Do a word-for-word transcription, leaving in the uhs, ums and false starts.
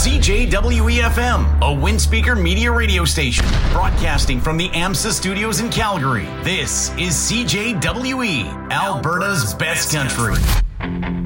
C J W E F M, a Windspeaker media radio station, broadcasting from the AMSA studios in Calgary. This is C J W E, Alberta's best country.